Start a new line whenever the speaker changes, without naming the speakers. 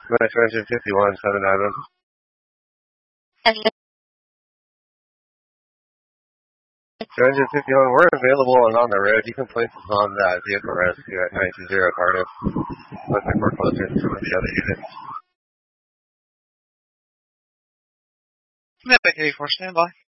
Extension 5179. Extension 51, we're available and on the road. You can place us on that vehicle rescue at 920 Cardiff. Looks like we're closer to some of the other units.
Medic 84, standby.